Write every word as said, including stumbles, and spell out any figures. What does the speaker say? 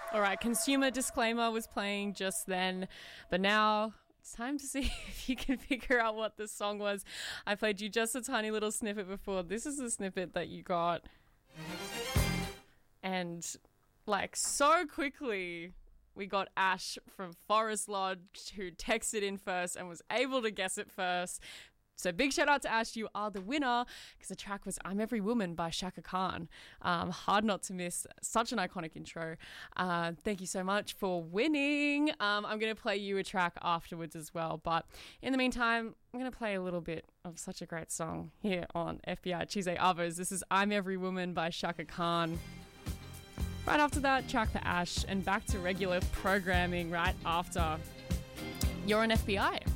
All right, consumer disclaimer was playing just then, but now it's time to see if you can figure out what this song was. I played you just a tiny little snippet before. This is the snippet that you got. And like so quickly, we got Ash from Forest Lodge who texted in first and was able to guess it first. So big shout out to Ash, you are the winner, because the track was I'm Every Woman by Shaka Khan. Um, hard not to miss, such an iconic intro. Uh, thank you so much for winning. Um, I'm going to play you a track afterwards as well. But in the meantime, I'm going to play a little bit of such a great song here on F B I Tuesday Arvos. This is I'm Every Woman by Shaka Khan. Right after that, track for Ash, and back to regular programming right after. You're on F B I.